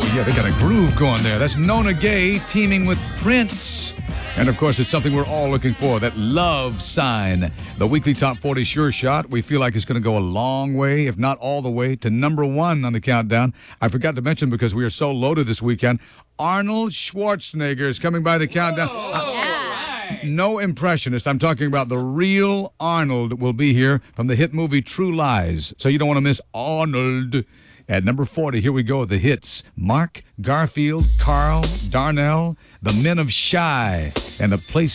Yeah, they got a groove going there. That's Nona Gay teaming with Prince. And of course, it's something we're all looking for, that love sign. The weekly Top 40 Sure Shot, we feel like it's going to go a long way, if not all the way, to number one on the countdown. I forgot to mention, because we are so loaded this weekend, Arnold Schwarzenegger is coming by the countdown. No impressionist. I'm talking about the real Arnold will be here from the hit movie True Lies. So you don't want to miss Arnold. At number 40, here we go, the hits. Mark, Garfield, Carl, Darnell, The Men of Shy, and a place